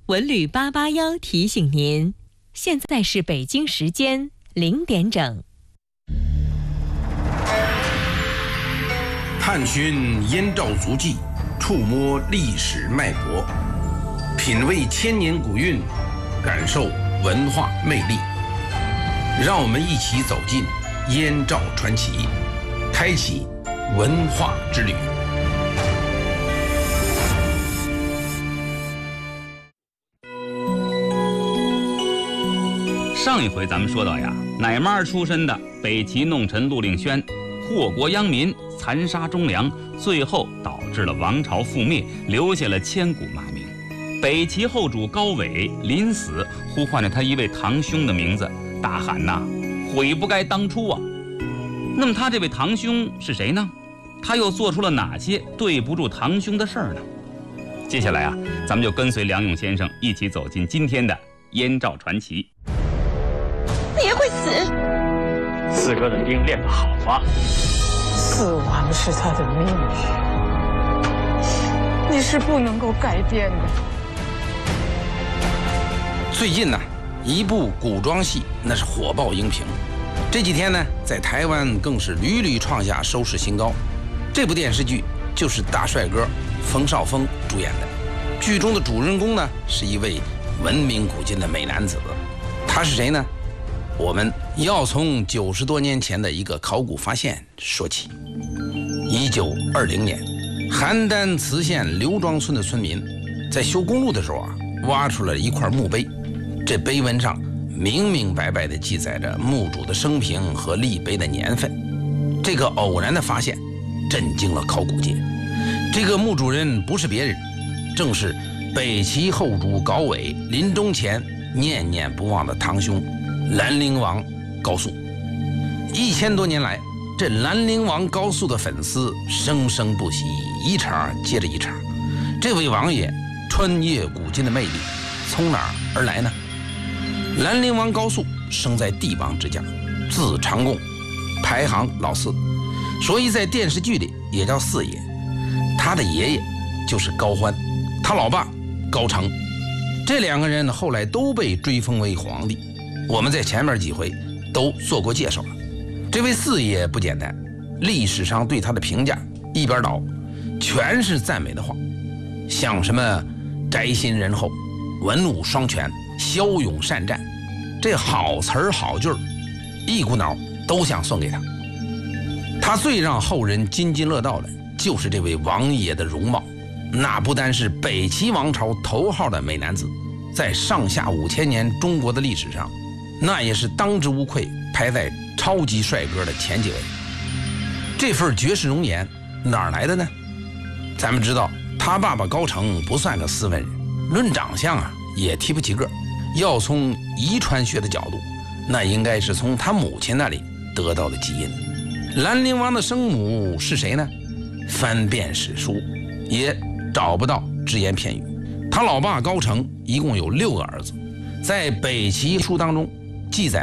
文旅881提醒您，现在是北京时间0点整。 探寻燕赵足迹，触摸历史脉搏，品味千年古韵，感受文化魅力。让我们一起走进燕赵传奇，开启文化之旅。 上一回咱们说到呀，奶妈出身的北齐弄臣陆令轩祸国殃民，残杀忠良，最后导致了王朝覆灭，留下了千古骂名。北齐后主高纬临死，呼唤着他一位堂兄的名字，大喊呐：“悔不该当初啊！”那么他这位堂兄是谁呢？他又做出了哪些对不住堂兄的事儿呢？接下来啊，咱们就跟随梁勇先生一起走进今天的燕赵传奇。 你也会死。 四哥的兵练得好啊， 死亡是他的命运，你是不能够改变的。 最近呢，一部古装戏那是火爆荧屏，这几天呢，在台湾更是屡屡创下收视新高。这部电视剧就是大帅哥冯绍峰主演的，剧中的主人公呢是一位闻名古今的美男子。他是谁呢？我们要从90多年前的一个考古发现说起。1920年，邯郸磁县刘庄村的村民在修公路的时候啊，挖出了一块墓碑。这碑文上明明白白地记载着墓主的生平和立碑的年份。这个偶然的发现震惊了考古界。这个墓主人不是别人，正是北齐后主高纬临终前念念不忘的堂兄兰陵王高肃。1000多年来，这兰陵王高肃的粉丝生生不息，一场接着一场。这位王爷穿越古今的魅力从哪儿而来呢？兰陵王高肃生在帝王之家，字长贡，排行老四，所以在电视剧里也叫四爷。他的爷爷就是高欢，他老爸高澄，这两个人后来都被追封为皇帝。我们在前面几回都做过介绍了。这位四爷不简单，历史上对他的评价一边倒，全是赞美的话，像什么宅心仁厚、文武双全、骁勇善战，这好词儿好句儿，一股脑都想送给他。他最让后人津津乐道的就是这位王爷的容貌，那不单是北齐王朝头号的美男子，在上下5000年中国的历史上，那也是当之无愧排在超级帅哥的前几位。这份绝世容颜哪儿来的呢？咱们知道他爸爸高澄不算个斯文人，论长相啊也提不起个。要从遗传学的角度，那应该是从他母亲那里得到的基因。兰陵王的生母是谁呢？翻遍史书也找不到只言片语。他老爸高澄一共有6个儿子，在北齐书当中记载